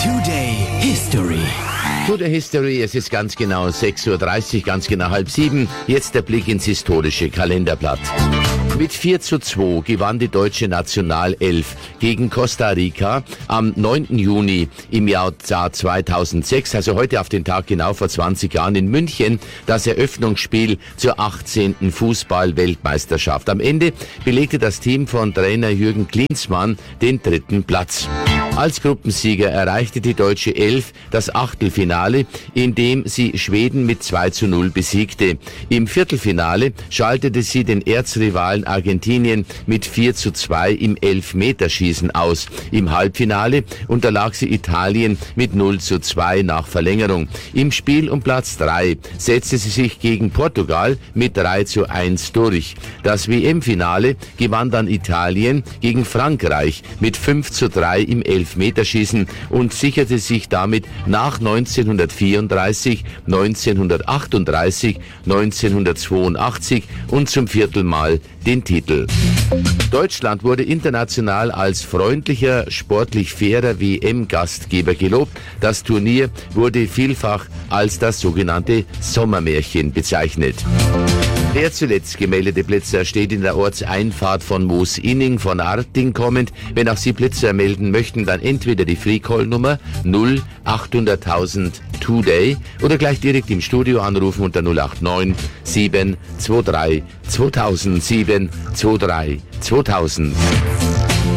Today History. Today History, es ist ganz genau 6:30 Uhr, ganz genau 6:30. Jetzt der Blick ins historische Kalenderblatt. Mit 4:2 gewann die deutsche Nationalelf gegen Costa Rica am 9. Juni im Jahr 2006, also heute auf den Tag genau vor 20 Jahren in München, das Eröffnungsspiel zur 18. Fußball-Weltmeisterschaft. Am Ende belegte das Team von Trainer Jürgen Klinsmann den 3. Platz. Als Gruppensieger erreichte die deutsche Elf das Achtelfinale, in dem sie Schweden mit 2:0 besiegte. Im Viertelfinale schaltete sie den Erzrivalen Argentinien mit 4:2 im Elfmeterschießen aus. Im Halbfinale unterlag sie Italien mit 0:2 nach Verlängerung. Im Spiel um Platz 3 setzte sie sich gegen Portugal mit 3:1 durch. Das WM-Finale gewann dann Italien gegen Frankreich mit 5:3 im Elfmeterschießen und sicherte sich damit nach 1934, 1938, 1982 und zum 4. Mal den Titel. Deutschland wurde international als freundlicher, sportlich fairer WM-Gastgeber gelobt. Das Turnier wurde vielfach als das sogenannte Sommermärchen bezeichnet. Der zuletzt gemeldete Blitzer steht in der Ortseinfahrt von Moosinning von Arting kommend. Wenn auch Sie Blitzer melden möchten, dann entweder die Freecall-Nummer 0800.000 Today oder gleich direkt im Studio anrufen unter 089 723 2000 723 2000.